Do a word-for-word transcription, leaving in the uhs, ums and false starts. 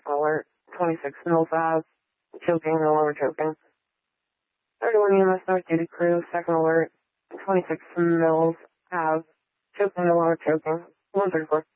second alert. twenty-six Mills Ave, choking, no longer choking. thirty-one E M S North Duty Crew, second alert. twenty-six Mills Ave, choking, no longer choking. one thirty-four.